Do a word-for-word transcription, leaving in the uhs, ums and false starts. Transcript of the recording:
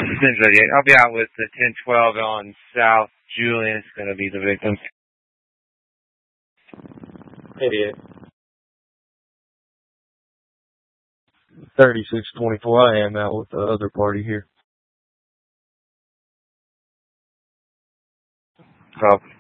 I'll be out with the ten twelve on South Julian. It's going to be the victim. eighty-eight. thirty-six twenty-four. I am out with the other party here. Copy.